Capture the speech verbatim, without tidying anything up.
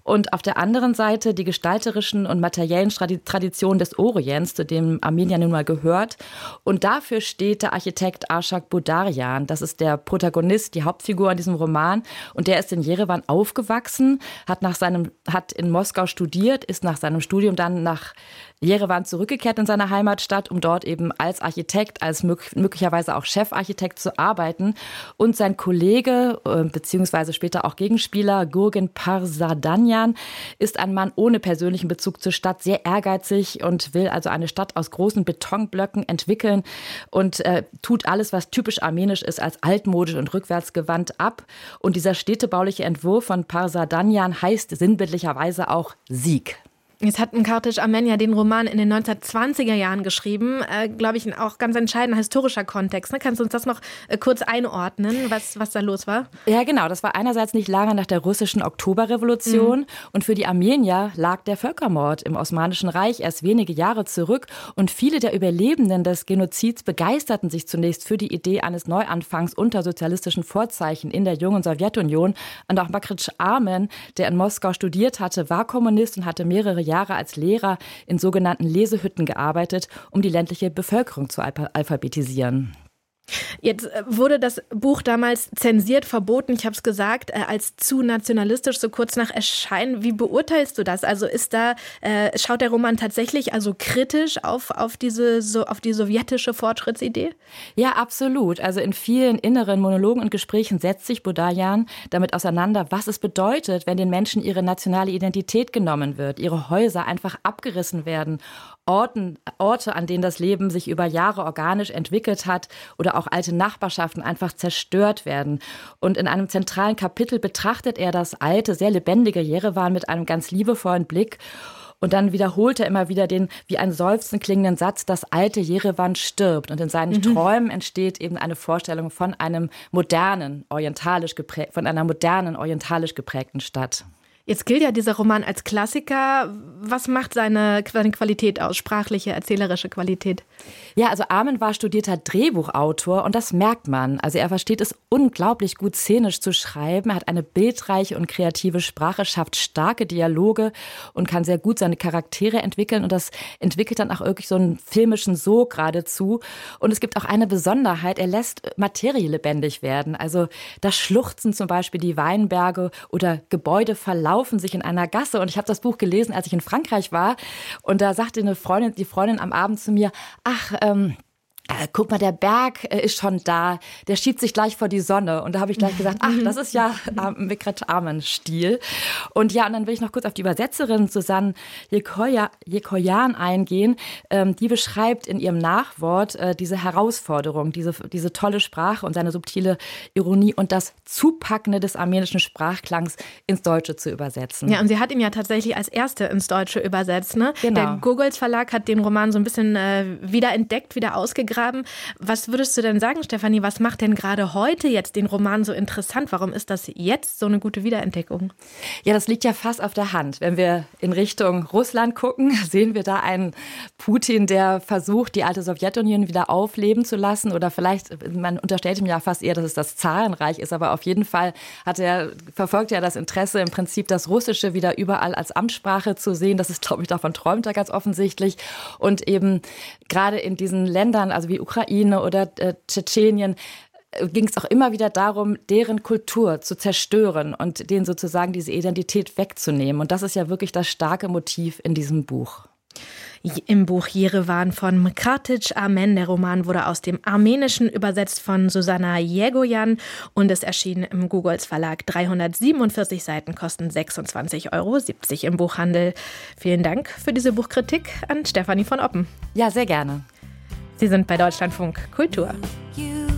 Und auf der anderen Seite die gestalterischen und materiellen Traditionen des Orients, zu dem Armenien nun mal gehört. Und dafür steht der Architekt Arshak Boudarian. Das ist der Protagonist, die Hauptfigur in diesem Roman. Und der ist in Jerewan aufgewachsen, hat, nach seinem, hat in Moskau studiert, ist nach seinem Studium dann nach Jerewan zurückgekehrt in seine Heimatstadt, um dort eben als Architekt, als möglicherweise auch Chefarchitekt zu arbeiten. Und sein Kollege, beziehungsweise später auch Gegenspieler, Gurgen Parsadanyan, ist ein Mann ohne persönlichen Bezug zur Stadt, sehr ehrgeizig und will also eine Stadt aus großen Betonblöcken entwickeln und äh, tut alles, was typisch armenisch ist, als altmodisch und rückwärtsgewandt ab. Und dieser städtebauliche Entwurf von Parsadanyan heißt sinnbildlicherweise auch Sieg. Jetzt hat Mkartić Armen den Roman in den neunzehnhundertzwanziger Jahren geschrieben. Äh, Glaube ich, ein auch ganz entscheidender historischer Kontext. Ne? Kannst du uns das noch äh, kurz einordnen, was, was da los war? Ja, genau. Das war einerseits nicht lange nach der russischen Oktoberrevolution. Mhm. Und für die Armenier lag der Völkermord im Osmanischen Reich erst wenige Jahre zurück. Und viele der Überlebenden des Genozids begeisterten sich zunächst für die Idee eines Neuanfangs unter sozialistischen Vorzeichen in der jungen Sowjetunion. Und auch Mkartić Armen, der in Moskau studiert hatte, war Kommunist und hatte mehrere Jahre als Lehrer in sogenannten Lesehütten gearbeitet, um die ländliche Bevölkerung zu alphabetisieren. Jetzt wurde das Buch damals zensiert, verboten, ich habe es gesagt, als zu nationalistisch, so kurz nach Erscheinen. Wie beurteilst du das? Also ist da, äh, schaut der Roman tatsächlich also kritisch auf, auf, diese, so, auf die sowjetische Fortschrittsidee? Ja, absolut. Also in vielen inneren Monologen und Gesprächen setzt sich Boudarian damit auseinander, was es bedeutet, wenn den Menschen ihre nationale Identität genommen wird, ihre Häuser einfach abgerissen werden, Orten, Orte, an denen das Leben sich über Jahre organisch entwickelt hat oder auch alte Nachbarschaften einfach zerstört werden. Und in einem zentralen Kapitel betrachtet er das alte, sehr lebendige Jerewan mit einem ganz liebevollen Blick. Und dann wiederholt er immer wieder den wie ein Seufzen klingenden Satz, das alte Jerewan stirbt. Und in seinen mhm. Träumen entsteht eben eine Vorstellung von einem modernen, orientalisch geprä- von einer modernen, orientalisch geprägten Stadt. Jetzt gilt ja dieser Roman als Klassiker. Was macht seine Qualität aus, sprachliche, erzählerische Qualität? Ja, also Armen war studierter Drehbuchautor und das merkt man. Also er versteht es unglaublich gut szenisch zu schreiben. Er hat eine bildreiche und kreative Sprache, schafft starke Dialoge und kann sehr gut seine Charaktere entwickeln. Und das entwickelt dann auch wirklich so einen filmischen Sog geradezu. Und es gibt auch eine Besonderheit, er lässt Materie lebendig werden. Also da schluchzen zum Beispiel die Weinberge oder Gebäude verlaufen sich in einer Gasse. Und ich habe das Buch gelesen, als ich in Frankreich war. Und da sagte eine Freundin, die Freundin am Abend zu mir, ach, ähm, Äh, guck mal, der Berg äh, ist schon da, der schiebt sich gleich vor die Sonne. Und da habe ich gleich gesagt, ach, das ist ja ähm, Mkartić Armen-Stil. Und ja, und dann will ich noch kurz auf die Übersetzerin Susanne Jekoyan eingehen. Ähm, die beschreibt in ihrem Nachwort äh, diese Herausforderung, diese, diese tolle Sprache und seine subtile Ironie und das Zupackende des armenischen Sprachklangs ins Deutsche zu übersetzen. Ja, und sie hat ihn ja tatsächlich als erste ins Deutsche übersetzt. Ne? Genau. Der Gogols Verlag hat den Roman so ein bisschen äh, wiederentdeckt, wieder ausgegraben. Was würdest du denn sagen, Stefanie, was macht denn gerade heute jetzt den Roman so interessant? Warum ist das jetzt so eine gute Wiederentdeckung? Ja, das liegt ja fast auf der Hand. Wenn wir in Richtung Russland gucken, sehen wir da einen Putin, der versucht, die alte Sowjetunion wieder aufleben zu lassen. Oder vielleicht, man unterstellt ihm ja fast eher, dass es das Zarenreich ist. Aber auf jeden Fall hat er, verfolgt er das Interesse, im Prinzip das Russische wieder überall als Amtssprache zu sehen. Das ist, glaube ich, davon träumt er ganz offensichtlich. Und eben gerade in diesen Ländern, also wie Ukraine oder äh, Tschetschenien, äh, ging es auch immer wieder darum, deren Kultur zu zerstören und denen sozusagen diese Identität wegzunehmen. Und das ist ja wirklich das starke Motiv in diesem Buch. Im Buch Jerewan von Mkartić Armen. Der Roman wurde aus dem Armenischen übersetzt von Susanna Jegoyan und es erschien im Gogols Verlag. dreihundertsiebenundvierzig Seiten kosten sechsundzwanzig Euro siebzig im Buchhandel. Vielen Dank für diese Buchkritik an Stefanie von Oppen. Ja, sehr gerne. Sie sind bei Deutschlandfunk Kultur.